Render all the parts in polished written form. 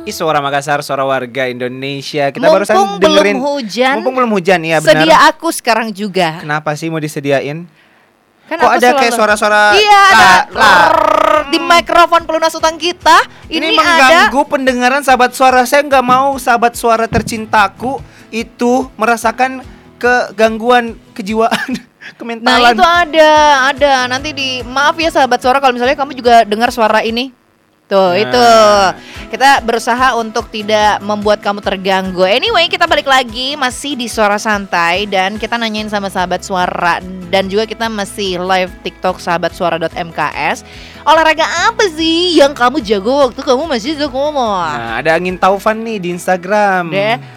Suara Makassar, suara warga Indonesia. Kita Mumpung barusan dengerin. Mumpung belum hujan, iya benar. Sedia aku sekarang juga. Kenapa sih mau disediain? Kan Kok aku ada kayak suara-suara? Iya, ada di mikrofon pelunas utang kita. Ini ada mengganggu pendengaran sahabat suara. Saya nggak mau sahabat suara tercintaku itu merasakan kegangguan kejiwaan, kementalan. Nah itu ada. Nanti maaf ya sahabat suara kalau misalnya kamu juga dengar suara ini. Tuh, itu kita berusaha untuk tidak membuat kamu terganggu. Anyway, kita balik lagi masih di Suara Santai dan kita nanyain sama sahabat suara dan juga kita masih live TikTok sahabatsuara.mks. Olahraga apa sih yang kamu jago waktu kamu masih sekolah? Nah, ada Angin Taufan nih di Instagram.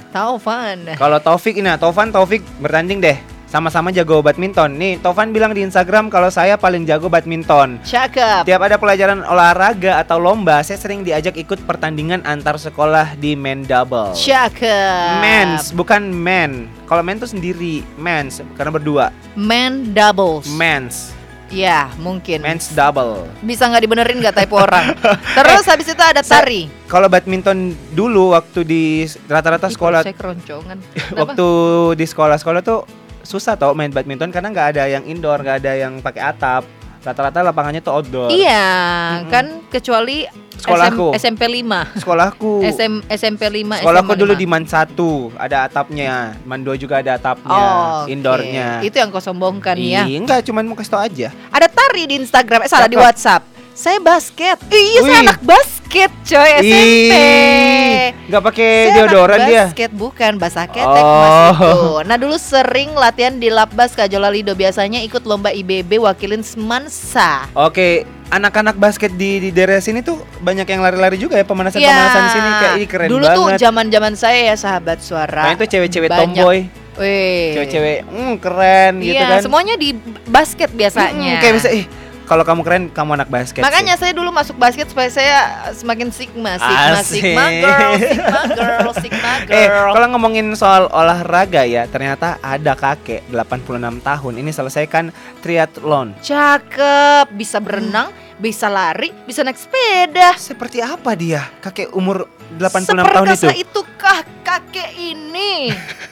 Taufan. Kalau Taufik bertanding deh. Sama-sama jago badminton. Nih, Taufan bilang di Instagram kalau saya paling jago badminton. Cakep. Tiap ada pelajaran olahraga atau lomba, saya sering diajak ikut pertandingan antar sekolah di men double. Cakep. Men's, bukan men. Kalau men tuh sendiri, men's karena berdua. Men doubles. Men's. Ya, mungkin. Men's double. Bisa nggak dibenerin nggak typo orang. Terus habis itu ada tari. Kalau badminton dulu waktu di rata-rata sekolah. Saya keroncongan. Waktu di sekolah-sekolah tuh susah tau main badminton karena nggak ada yang indoor, nggak ada yang pakai atap. Rata-rata lapangannya tuh outdoor. Iya, kan kecuali sekolahku. SMP 5. Sekolahku. SMP 5. Sekolahku dulu di Man 1 ada atapnya, Man 2 juga ada atapnya, indoornya. Itu yang kau sombongkan ya. Enggak, cuman mau kasih tau aja. Ada tari di Instagram, di WhatsApp. Saya basket. Iya, saya anak basket, coy, SMP. Enggak pakai deodoran dia. Basket bukan, bahasa ketek Mas itu. Nah, dulu sering latihan di Labbas Kajola Lido, biasanya ikut lomba IBB wakilin Semansa. Oke, anak-anak basket di daerah sini tuh banyak yang lari-lari juga ya, pemanasan-pemanasan di sini kayak ini keren dulu banget. Dulu tuh zaman-zaman saya ya sahabat suara. Nah, itu cewek-cewek tomboy. Cewek-cewek keren gitu kan. Iya, semuanya di basket biasanya. Kayak bisa kalau kamu keren, kamu anak basket. Makanya sih. saya dulu masuk basket supaya saya semakin sigma girl. Kalau ngomongin soal olahraga ya, ternyata ada kakek 86 tahun ini selesaikan triathlon. Cakep, bisa berenang, bisa lari, bisa naik sepeda. Seperti apa dia? Kakek umur 86 tahun itu. Seperkasa itukah kakek ini?